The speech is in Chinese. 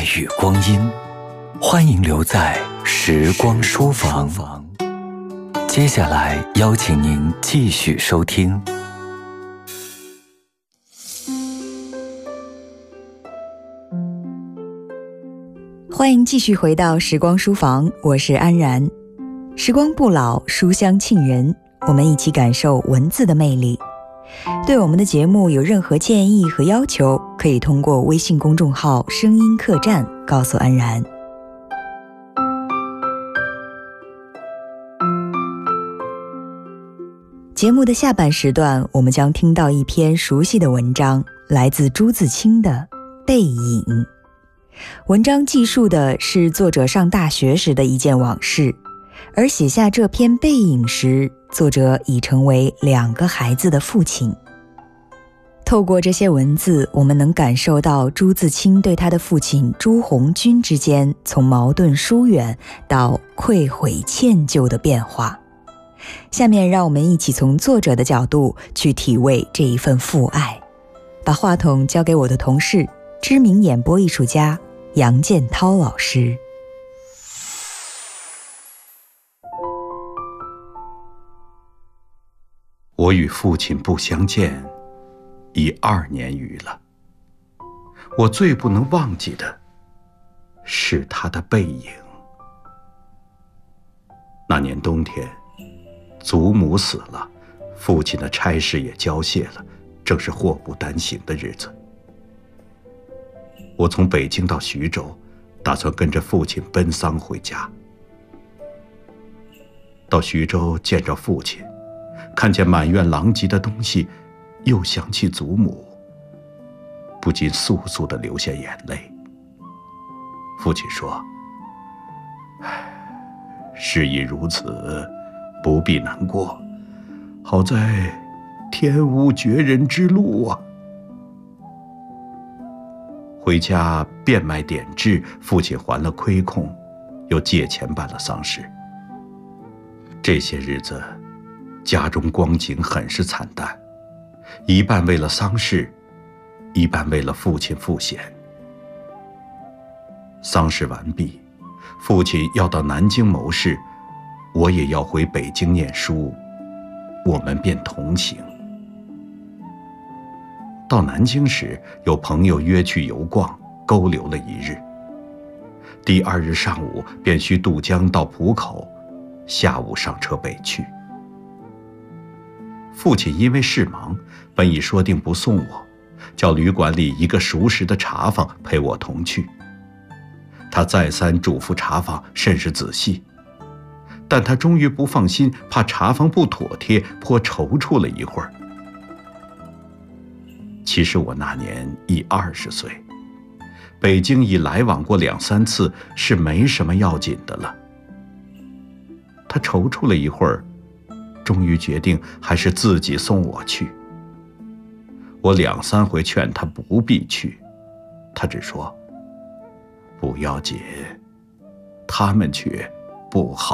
语光阴，欢迎留在时光书房。接下来邀请您继续收听。 欢迎继续回到时光书房，我是安然。时光不老，书香沁人，我们一起感受文字的魅力。对我们的节目有任何建议和要求，可以通过微信公众号声音客栈告诉安然。节目的下半时段，我们将听到一篇熟悉的文章，来自朱自清的《背影》。文章记述的是作者上大学时的一件往事，而写下这篇《背影》时，作者已成为2个孩子的父亲。透过这些文字，我们能感受到朱自清对他的父亲朱鸿钧之间从矛盾疏远到愧悔歉疚的变化。下面让我们一起从作者的角度去体味这一份父爱。把话筒交给我的同事，知名演播艺术家杨建涛老师。 我与父亲不相见已2年余了，我最不能忘记的是他的背影。那年冬天，祖母死了，父亲的差事也交卸了，正是祸不单行的日子。我从北京到徐州，打算跟着父亲奔丧回家。到徐州见着父亲，看见满院狼藉的东西，又想起祖母，不禁簌簌地流下眼泪。父亲说：“事已如此，不必难过，好在天无绝人之路啊。”回家变卖点质，父亲还了亏空，又借钱办了丧事。这些日子，家中光景很是惨淡，一半为了丧事，一半为了父亲赋闲。丧事完毕，父亲要到南京谋事，我也要回北京念书，我们便同行。到南京时，有朋友约去游逛，勾留了1日。第2日上午便须渡江到浦口，下午上车北去。父亲因为事忙，本已说定不送我，叫旅馆里一个熟识的茶房陪我同去。他再三嘱咐茶房甚是仔细，但他终于不放心，怕茶房不妥帖，颇踌躇了一会儿。其实我那年已20岁，北京已来往过2、3次，是没什么要紧的了。他踌躇了一会儿，终于决定还是自己送我去。我2、3回劝他不必去，他只说：“不要紧，他们去不好